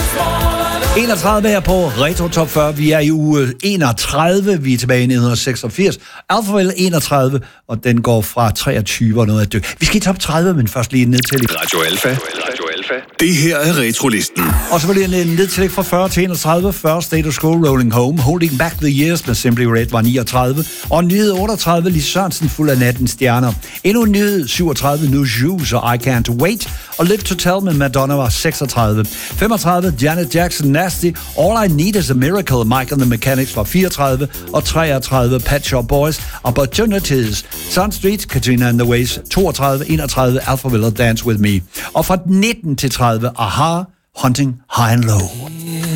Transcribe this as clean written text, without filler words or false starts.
31 her på Retro Top 40. Vi er i uge 31. Vi er tilbage i 1986. Alphaville 31, og den går fra 23 og noget af det. Vi skal i top 30, men først lige ned til Radio Alpha. Det her er Retrolisten. Og så var det en nedtælæg fra 40 til 31. First Status Quo, Rolling Home, Holding Back the Years med Simply Red var 39. Og nyhed 38, Lis Sørensen fuld af nattens stjerner. Endnu en nyhed 37, New Shoes og I Can't Wait. Og Live to Tell med Madonna var 36. 35, Janet Jackson, Nasty, All I Need Is a Miracle, Mike and the Mechanics var 34. Og 33, Pet Shop Boys, Opportunities, Sun Street, Katrina and the Waves 32. 31, Alphaville, Dance With Me. Og fra 19 til 30, Aha, Hunting High and Low.